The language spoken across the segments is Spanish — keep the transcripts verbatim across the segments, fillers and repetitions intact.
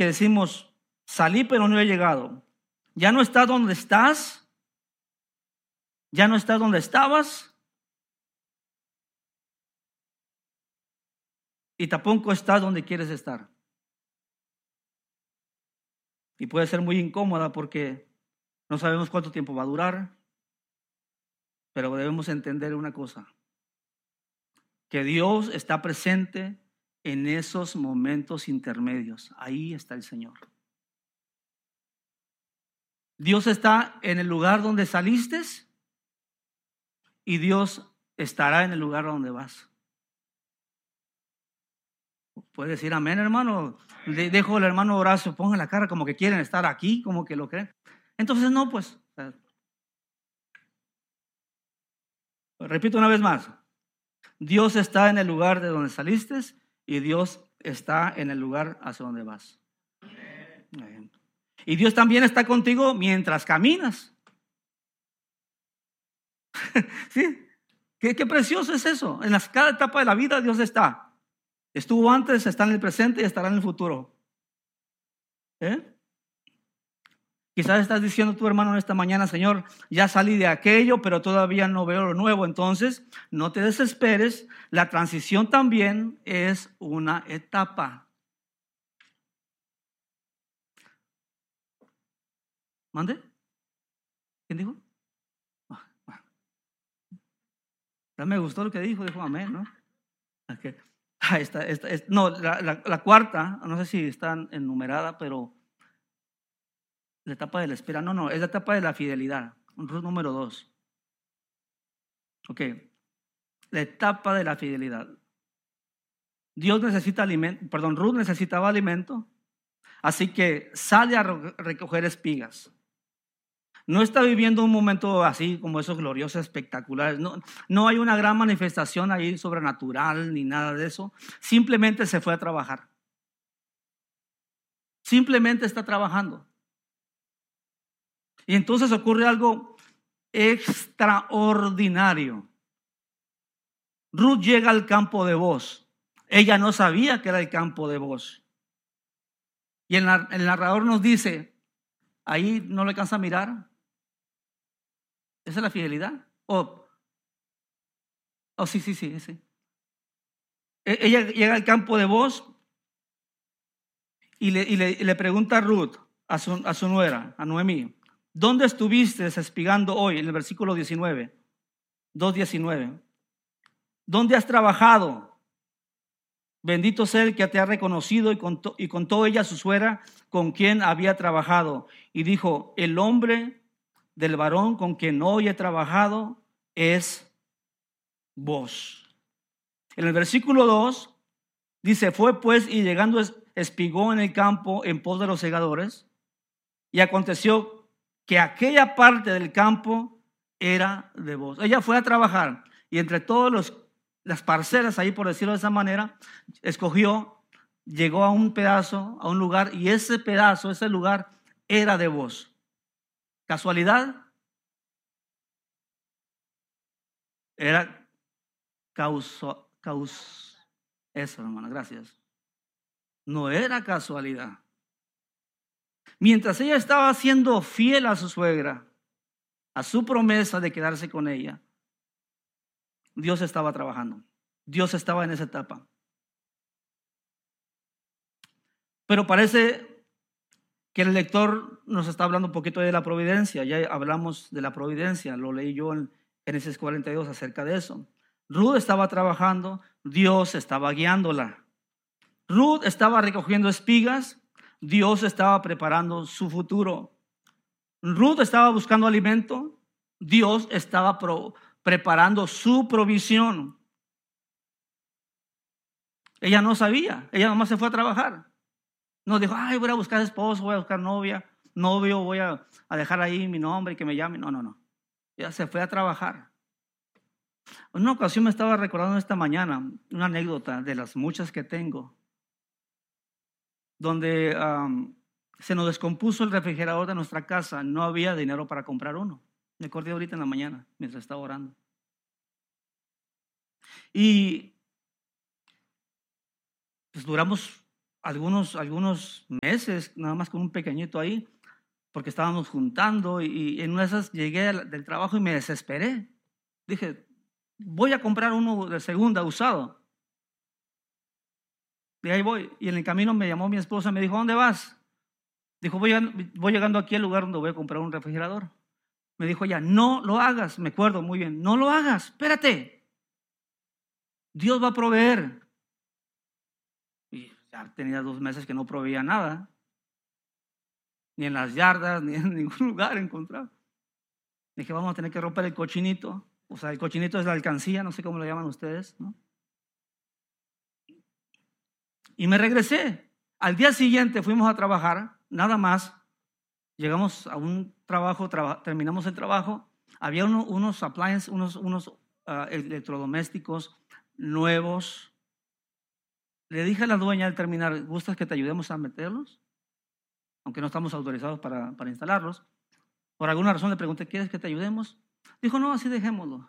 que decimos, salí pero no he llegado. Ya no estás donde estás. Ya no estás donde estabas. Y tampoco estás donde quieres estar. Y puede ser muy incómoda porque no sabemos cuánto tiempo va a durar. Pero debemos entender una cosa. Que Dios está presente en esos momentos intermedios. Ahí está el Señor. Dios está en el lugar donde saliste y Dios estará en el lugar donde vas. Puede decir amén, hermano. Dejo al hermano Horacio, ponga la cara como que quieren estar aquí, como que lo creen. Entonces no, pues. Repito una vez más. Dios está en el lugar de donde saliste y Dios está en el lugar hacia donde vas. Amén. Y Dios también está contigo mientras caminas. ¿Sí? ¿Qué, qué precioso es eso? En las, cada etapa de la vida Dios está. Estuvo antes, está en el presente y estará en el futuro. ¿Eh? Quizás estás diciendo tu hermano en esta mañana, Señor, ya salí de aquello, pero todavía no veo lo nuevo. Entonces, no te desesperes. La transición también es una etapa. ¿Mande? ¿Quién dijo? Ya me gustó lo que dijo, dijo amén, ¿no? Okay. Ah, esta, esta, esta, no, la, la, la cuarta, no sé si está enumerada, pero la etapa de la espera, no, no, es la etapa de la fidelidad, Ruth número dos. Ok, la etapa de la fidelidad. Dios necesita alimento, perdón, Ruth necesitaba alimento, así que sale a recoger espigas. No está viviendo un momento así como esos gloriosos, espectaculares. No, no hay una gran manifestación ahí sobrenatural ni nada de eso. Simplemente se fue a trabajar. Simplemente está trabajando. Y entonces ocurre algo extraordinario. Ruth llega al campo de Boaz. Ella no sabía que era el campo de Boaz. Y el, el narrador nos dice, ahí no le alcanza a mirar. ¿Esa es la fidelidad? Oh, oh sí, sí, sí, sí. Ella llega al campo de Boaz y le, y le, y le pregunta a Ruth, a su, a su nuera, a Noemí, ¿dónde estuviste espigando hoy? En el versículo diecinueve, dos diecinueve. ¿Dónde has trabajado? Bendito sea el que te ha reconocido. Y contó, y contó ella a su suegra con quien había trabajado. Y dijo, el hombre del varón con quien hoy he trabajado es vos. En el versículo dos dice, fue pues y llegando espigó en el campo en pos de los segadores. Y aconteció que aquella parte del campo era de vos. Ella fue a trabajar y entre todos los las parcelas ahí, por decirlo de esa manera, escogió, llegó a un pedazo, a un lugar, y ese pedazo, ese lugar era de Boaz. ¿Casualidad? Era causa, caus, eso, hermano, gracias. No era casualidad. Mientras ella estaba siendo fiel a su suegra, a su promesa de quedarse con ella, Dios estaba trabajando. Dios estaba en esa etapa. Pero parece que el lector nos está hablando un poquito de la providencia. Ya hablamos de la providencia. Lo leí yo en Génesis cuarenta y dos acerca de eso. Ruth estaba trabajando. Dios estaba guiándola. Ruth estaba recogiendo espigas. Dios estaba preparando su futuro. Ruth estaba buscando alimento. Dios estaba pro, preparando su provisión. Ella no sabía, ella nomás se fue a trabajar. No dijo, ay, voy a buscar esposo, voy a buscar novia, novio, voy a, a dejar ahí mi nombre y que me llame. No, no, no. Ella se fue a trabajar. En una ocasión me estaba recordando esta mañana una anécdota de las muchas que tengo, donde um, se nos descompuso el refrigerador de nuestra casa, no había dinero para comprar uno. Me acordé ahorita en la mañana, mientras estaba orando. Y pues duramos algunos, algunos meses, nada más con un pequeñito ahí, porque estábamos juntando y, y en una de esas llegué al- del trabajo y me desesperé. Dije, voy a comprar uno de segunda usado. Y ahí voy. Y en el camino me llamó mi esposa y me dijo, ¿dónde vas? Dijo, voy, llegando- voy llegando aquí al lugar donde voy a comprar un refrigerador. Me dijo ya, no lo hagas. Me acuerdo muy bien, no lo hagas, espérate. Dios va a proveer. Y ya tenía dos meses que no proveía nada. Ni en las yardas, ni en ningún lugar encontraba. Dije, vamos a tener que romper el cochinito. O sea, el cochinito es la alcancía, no sé cómo lo llaman ustedes, ¿no? Y me regresé. Al día siguiente fuimos a trabajar, nada más. Llegamos a un trabajo, traba, terminamos el trabajo. Había uno, unos appliances, unos, unos uh, electrodomésticos nuevos. Le dije a la dueña al terminar, ¿gustas que te ayudemos a meterlos? Aunque no estamos autorizados para, para instalarlos. Por alguna razón le pregunté, ¿quieres que te ayudemos? Dijo, no, así dejémoslo.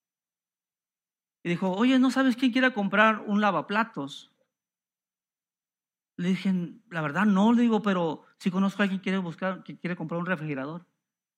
Y dijo, oye, ¿no sabes quién quiere comprar un lavaplatos? Le dije, la verdad no, le digo, pero sí conozco a alguien que quiere buscar, que quiere comprar un refrigerador.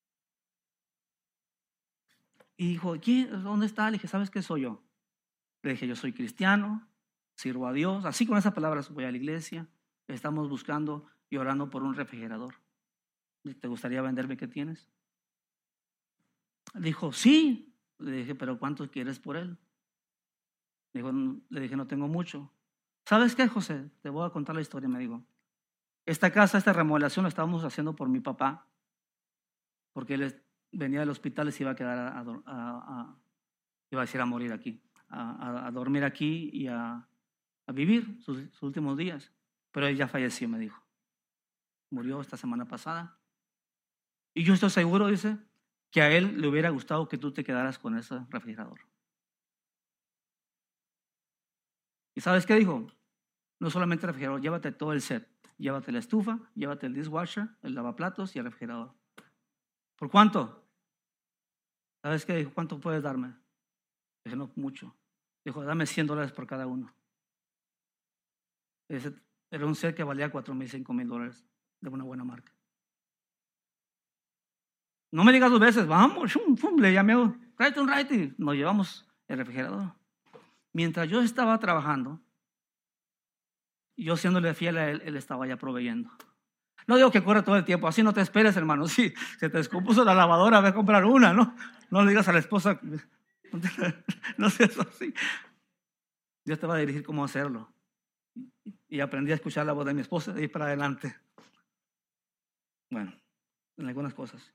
Y dijo, ¿quién? ¿Dónde está? Le dije, ¿sabes qué soy yo? Le dije, yo soy cristiano, sirvo a Dios. Así con esas palabras voy a la iglesia. Estamos buscando y orando por un refrigerador. ¿Te gustaría venderme qué tienes? Dijo, sí. Le dije, ¿pero cuánto quieres por él? Dijo, le dije, no tengo mucho. ¿Sabes qué, José? Te voy a contar la historia, me dijo. Esta casa, esta remodelación la estábamos haciendo por mi papá, porque él venía del hospital y se iba a quedar a, a, a, iba a decir a morir aquí, a, a, a dormir aquí y a, a vivir sus, sus últimos días. Pero él ya falleció, me dijo. Murió esta semana pasada. Y yo estoy seguro, dice, que a él le hubiera gustado que tú te quedaras con ese refrigerador. ¿Y sabes qué dijo? No solamente el refrigerador, llévate todo el set. Llévate la estufa, llévate el dishwasher, el lavaplatos y el refrigerador. ¿Por cuánto? ¿Sabes qué dijo? ¿Cuánto puedes darme? Dije, no, mucho. Dijo, dame cien dólares por cada uno. Ese era un set que valía cuatro mil, cinco mil dólares de una buena marca. No me digas dos veces, vamos, shum, shum, le llamé, right on right, y nos llevamos el refrigerador. Mientras yo estaba trabajando, yo siéndole fiel a él, él estaba ya proveyendo. No digo que corra todo el tiempo, así no te esperes, hermano. Si se te descompuso la lavadora, ve a comprar una, ¿no? No le digas a la esposa, no seas así. Dios te va a dirigir cómo hacerlo. Y aprendí a escuchar la voz de mi esposa de ahí para adelante. Bueno, en algunas cosas.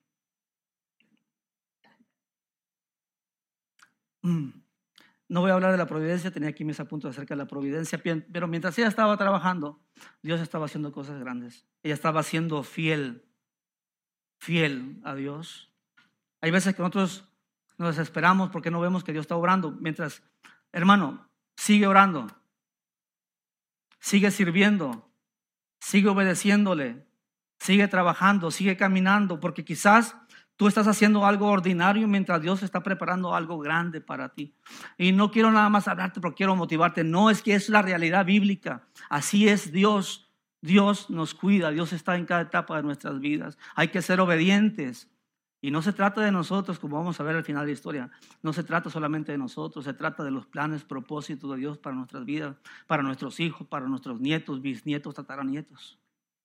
No voy a hablar de la providencia, tenía aquí mis apuntes acerca de la providencia, pero mientras ella estaba trabajando, Dios estaba haciendo cosas grandes. Ella estaba siendo fiel, fiel a Dios. Hay veces que nosotros nos desesperamos porque no vemos que Dios está obrando. Mientras, hermano, sigue orando, sigue sirviendo, sigue obedeciéndole, sigue trabajando, sigue caminando, porque quizás tú estás haciendo algo ordinario mientras Dios está preparando algo grande para ti. Y no quiero nada más hablarte, pero quiero motivarte. No, es que es la realidad bíblica. Así es Dios. Dios nos cuida. Dios está en cada etapa de nuestras vidas. Hay que ser obedientes. Y no se trata de nosotros, como vamos a ver al final de la historia. No se trata solamente de nosotros. Se trata de los planes, propósitos de Dios para nuestras vidas, para nuestros hijos, para nuestros nietos, bisnietos, tataranietos.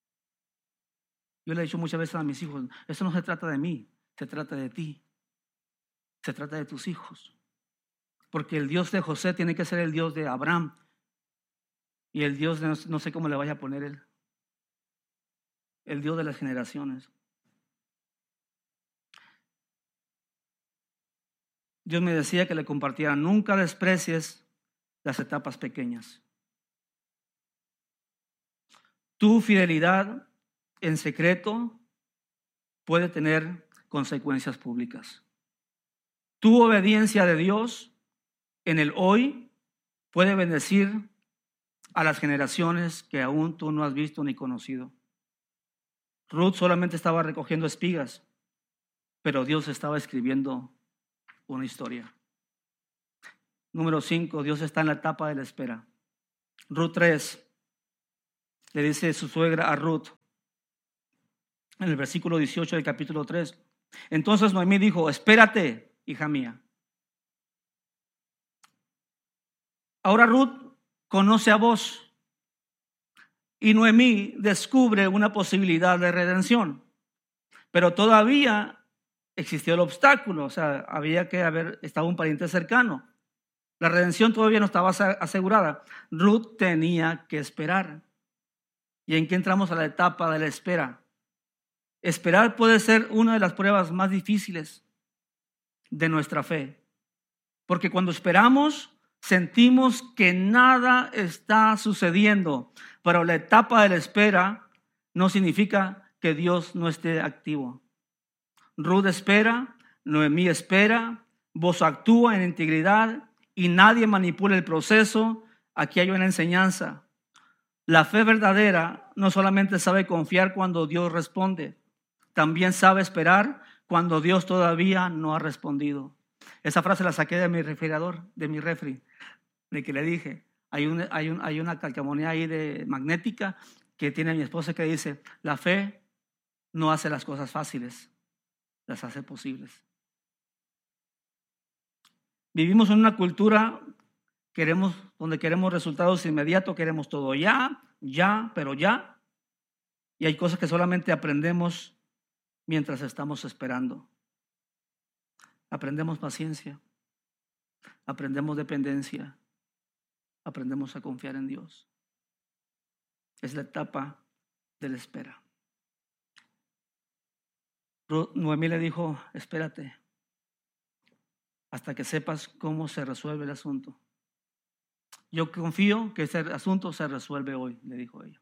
Yo le he dicho muchas veces a mis hijos, esto no se trata de mí. Se trata de ti. Se trata de tus hijos. Porque el Dios de José tiene que ser el Dios de Abraham. Y el Dios de, no sé cómo le vaya a poner él. El Dios de las generaciones. Dios me decía que le compartiera, nunca desprecies las etapas pequeñas. Tu fidelidad en secreto puede tener consecuencias públicas. Tu obediencia de Dios en el hoy puede bendecir a las generaciones que aún tú no has visto ni conocido. Ruth solamente estaba recogiendo espigas, pero Dios estaba escribiendo una historia. Número cinco, Dios está en la etapa de la espera. Ruth tres, le dice su suegra a Ruth, en el versículo dieciocho del capítulo tres. Entonces Noemí dijo, espérate, hija mía. Ahora Ruth conoce a Boaz y Noemí descubre una posibilidad de redención, pero todavía existió el obstáculo, o sea, había que haber estado un pariente cercano. La redención todavía no estaba asegurada. Ruth tenía que esperar. ¿Y en qué entramos a la etapa de la espera? Esperar puede ser una de las pruebas más difíciles de nuestra fe, porque cuando esperamos sentimos que nada está sucediendo, pero la etapa de la espera no significa que Dios no esté activo. Ruth espera, Noemí espera, Boaz actúa en integridad y nadie manipula el proceso. Aquí hay una enseñanza. La fe verdadera no solamente sabe confiar cuando Dios responde, también sabe esperar cuando Dios todavía no ha respondido. Esa frase la saqué de mi refrigerador, de mi refri, de que le dije, hay, un, hay, un, hay una calcamonía ahí de magnética que tiene mi esposa que dice, la fe no hace las cosas fáciles, las hace posibles. Vivimos en una cultura queremos, donde queremos resultados inmediatos, queremos todo ya, ya, pero ya. Y hay cosas que solamente aprendemos mientras estamos esperando. Aprendemos paciencia, aprendemos dependencia, aprendemos a confiar en Dios. Es la etapa de la espera. Noemí le dijo, espérate hasta que sepas cómo se resuelve el asunto. Yo confío que ese asunto se resuelve hoy, le dijo ella.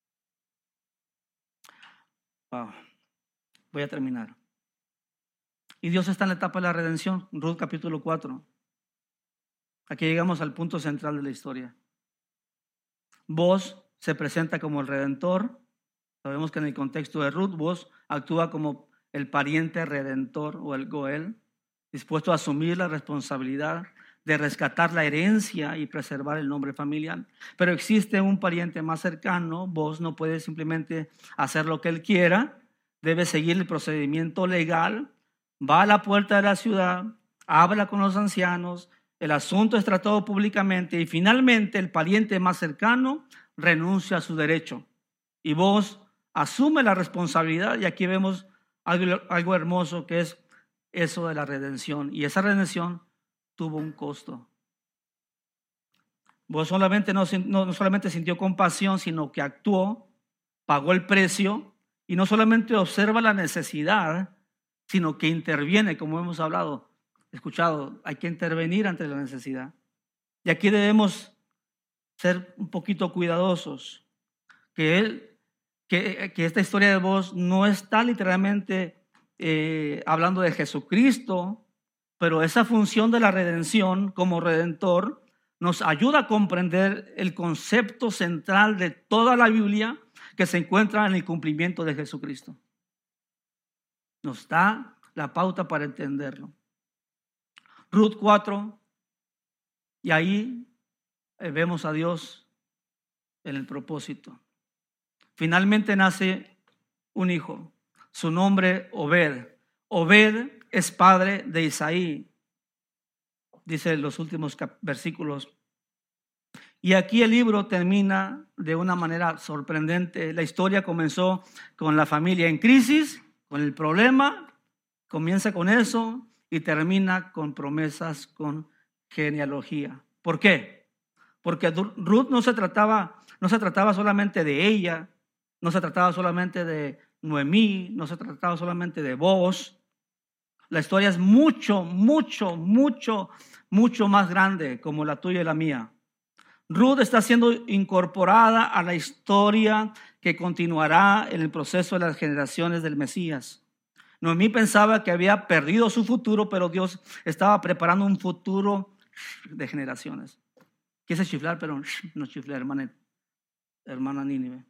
Wow. Voy a terminar. Y Dios está en la etapa de la redención, Ruth capítulo cuatro. Aquí llegamos al punto central de la historia. Boaz se presenta como el redentor. Sabemos que en el contexto de Ruth, Boaz actúa como el pariente redentor o el Goel, dispuesto a asumir la responsabilidad de rescatar la herencia y preservar el nombre familiar. Pero existe un pariente más cercano. Boaz no puede simplemente hacer lo que él quiera, debe seguir el procedimiento legal. Va a la puerta de la ciudad, habla con los ancianos, el asunto es tratado públicamente y finalmente el pariente más cercano renuncia a su derecho. Y Boaz asume la responsabilidad y aquí vemos algo, algo hermoso que es eso de la redención. Y esa redención tuvo un costo. Boaz solamente no, no, no solamente sintió compasión, sino que actuó, pagó el precio y no solamente observa la necesidad, sino que interviene, como hemos hablado, escuchado, hay que intervenir ante la necesidad. Y aquí debemos ser un poquito cuidadosos, que, él, que, que esta historia de Boaz no está literalmente eh, hablando de Jesucristo, pero esa función de la redención como redentor nos ayuda a comprender el concepto central de toda la Biblia que se encuentra en el cumplimiento de Jesucristo. Nos da la pauta para entenderlo. Ruth cuatro, y ahí vemos a Dios en el propósito. Finalmente nace un hijo, su nombre Obed. Obed es padre de Isaí, dice los últimos versículos. Y aquí el libro termina de una manera sorprendente. La historia comenzó con la familia en crisis, con el problema, comienza con eso y termina con promesas, con genealogía. ¿Por qué? Porque Ruth no se trataba, no se trataba solamente de ella, no se trataba solamente de Noemí, no se trataba solamente de Boaz. La historia es mucho, mucho, mucho, mucho más grande como la tuya y la mía. Ruth está siendo incorporada a la historia que continuará en el proceso de las generaciones del Mesías. Noemí pensaba que había perdido su futuro, pero Dios estaba preparando un futuro de generaciones. Quise chiflar, pero no chiflé, hermana, hermana Nínive.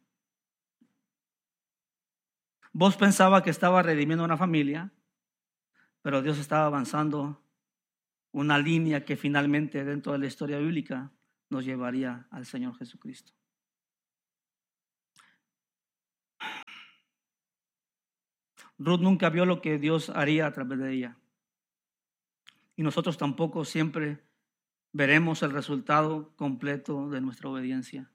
Vos pensaba que estaba redimiendo una familia, pero Dios estaba avanzando una línea que finalmente dentro de la historia bíblica nos llevaría al Señor Jesucristo. Ruth nunca vio lo que Dios haría a través de ella. Y nosotros tampoco siempre veremos el resultado completo de nuestra obediencia.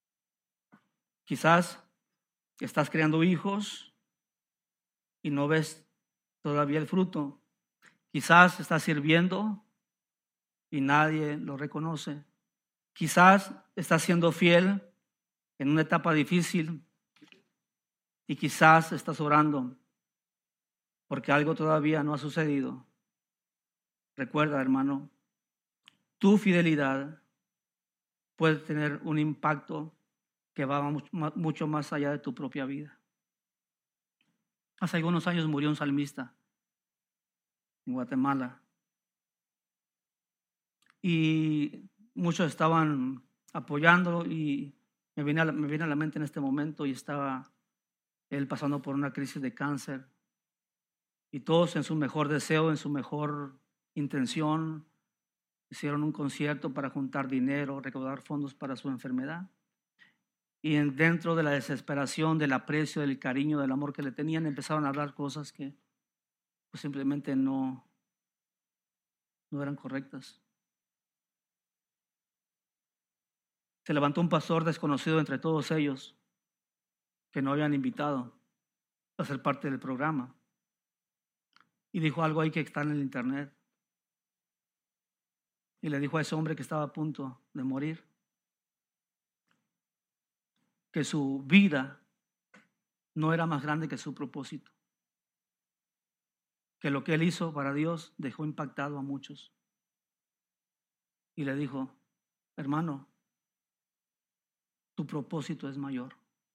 Quizás estás creando hijos y no ves todavía el fruto. Quizás estás sirviendo y nadie lo reconoce. Quizás estás siendo fiel en una etapa difícil y quizás estás orando porque algo todavía no ha sucedido. Recuerda, hermano, tu fidelidad puede tener un impacto que va mucho más allá de tu propia vida. Hace algunos años murió un salmista en Guatemala y muchos estaban apoyándolo y me viene, a la, me viene a la mente en este momento y estaba él pasando por una crisis de cáncer y todos en su mejor deseo, en su mejor intención, hicieron un concierto para juntar dinero, recaudar fondos para su enfermedad. Y dentro de la desesperación, del aprecio, del cariño, del amor que le tenían, empezaron a hablar cosas que pues, simplemente no, no eran correctas. Se levantó un pastor desconocido entre todos ellos que no habían invitado a ser parte del programa. Y dijo algo ahí que está en el internet. Y le dijo a ese hombre que estaba a punto de morir que su vida no era más grande que su propósito. Que lo que él hizo para Dios dejó impactado a muchos. Y le dijo, hermano, tu propósito es mayor.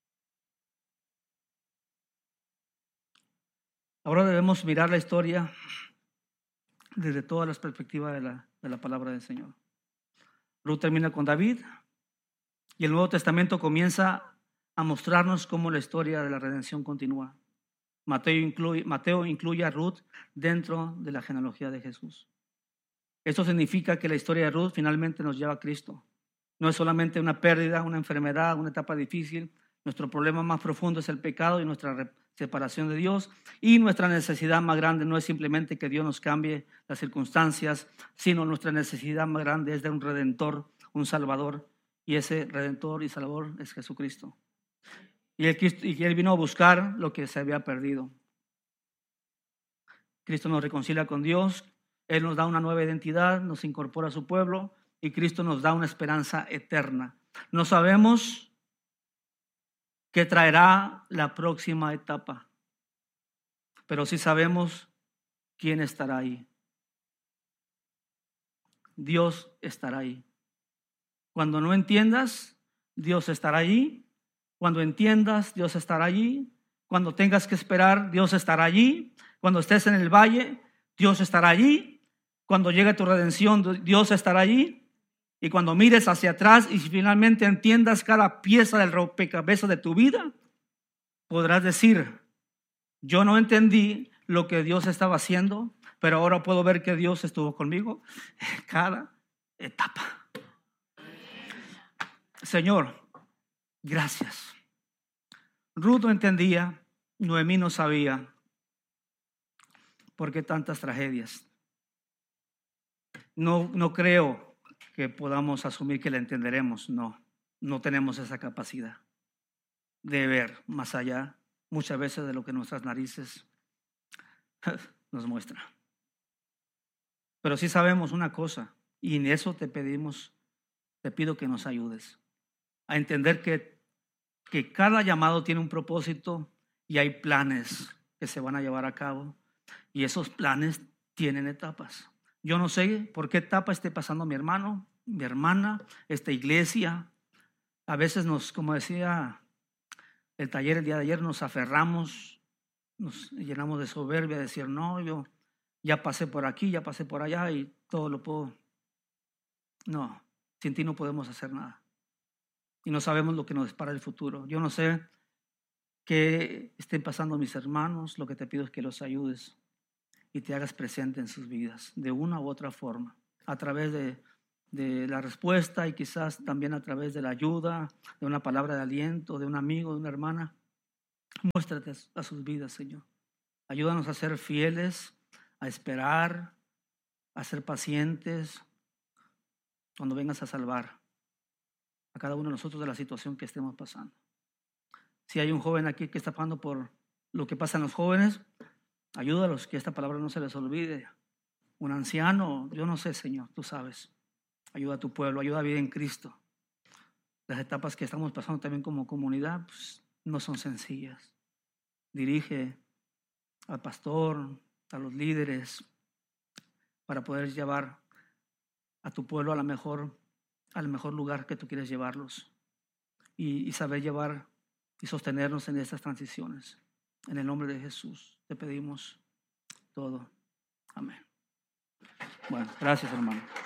Ahora debemos mirar la historia desde todas las perspectivas de la, de la palabra del Señor. Ruth termina con David y el Nuevo Testamento comienza a mostrarnos cómo la historia de la redención continúa. Mateo incluye, Mateo incluye a Ruth dentro de la genealogía de Jesús. Esto significa que la historia de Ruth finalmente nos lleva a Cristo. No es solamente una pérdida, una enfermedad, una etapa difícil. Nuestro problema más profundo es el pecado y nuestra separación de Dios. Y nuestra necesidad más grande no es simplemente que Dios nos cambie las circunstancias, sino nuestra necesidad más grande es de un Redentor, un Salvador. Y ese Redentor y Salvador es Jesucristo. Y él, y él vino a buscar lo que se había perdido. Cristo nos reconcilia con Dios. Él nos da una nueva identidad, nos incorpora a su pueblo y Cristo nos da una esperanza eterna. No sabemos qué traerá la próxima etapa, pero sí sabemos quién estará ahí. Dios estará ahí. Cuando no entiendas, Dios estará allí. Cuando entiendas, Dios estará allí. Cuando tengas que esperar, Dios estará allí. Cuando estés en el valle, Dios estará allí. Cuando llegue tu redención, Dios estará allí. Y cuando mires hacia atrás y finalmente entiendas cada pieza del rompecabezas de tu vida, podrás decir, yo no entendí lo que Dios estaba haciendo, pero ahora puedo ver que Dios estuvo conmigo en cada etapa. Señor, gracias. Ruth no entendía, Noemí no sabía por qué tantas tragedias. No, no creo que podamos asumir que la entenderemos. No, no tenemos esa capacidad de ver más allá muchas veces de lo que nuestras narices nos muestran. Pero sí sabemos una cosa, y en eso te pedimos, te pido que nos ayudes a entender que, que cada llamado tiene un propósito y hay planes que se van a llevar a cabo y esos planes tienen etapas. Yo no sé por qué etapa esté pasando mi hermano, mi hermana, esta iglesia. A veces nos, como decía el taller el día de ayer, nos aferramos, nos llenamos de soberbia, de decir, no, yo ya pasé por aquí, ya pasé por allá y todo lo puedo. No, sin ti no podemos hacer nada. Y no sabemos lo que nos depara el futuro. Yo no sé qué estén pasando mis hermanos, lo que te pido es que los ayudes y te hagas presente en sus vidas de una u otra forma, a través de, de la respuesta y quizás también a través de la ayuda, de una palabra de aliento, de un amigo, de una hermana. Muéstrate a sus vidas, Señor. Ayúdanos a ser fieles, a esperar, a ser pacientes cuando vengas a salvar a cada uno de nosotros de la situación que estemos pasando. Si hay un joven aquí que está pasando por lo que pasa en los jóvenes, ayúdalos, que esta palabra no se les olvide. Un anciano, yo no sé, Señor, tú sabes. Ayuda a tu pueblo, ayuda a vivir en Cristo. Las etapas que estamos pasando también como comunidad pues, no son sencillas. Dirige al pastor, a los líderes, para poder llevar a tu pueblo a la mejor, al mejor lugar que tú quieres llevarlos. Y, y saber llevar y sostenernos en estas transiciones. En el nombre de Jesús te pedimos todo. Amén. Bueno, gracias, hermano.